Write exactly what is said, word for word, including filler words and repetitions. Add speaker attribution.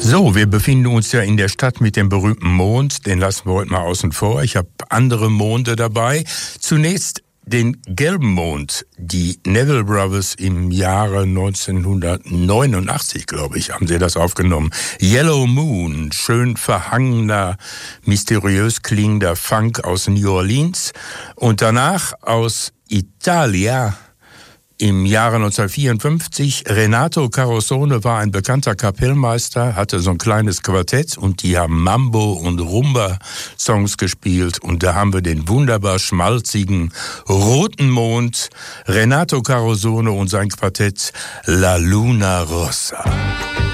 Speaker 1: So, wir befinden uns ja in der Stadt mit dem berühmten Mond. Den lassen wir heute mal außen vor. Ich habe andere Monde dabei. Zunächst den gelben Mond. Die Neville Brothers im Jahre neunzehnhundertneunundachtzig, glaube ich, haben sie das aufgenommen. Yellow Moon, schön verhangener, mysteriös klingender Funk aus New Orleans. Und danach aus Italia. Im Jahre neunzehnhundertvierundfünfzig, Renato Carosone war ein bekannter Kapellmeister, hatte so ein kleines Quartett und die haben Mambo- und Rumba-Songs gespielt. Und da haben wir den wunderbar schmalzigen Roten Mond, Renato Carosone und sein Quartett La Luna Rossa.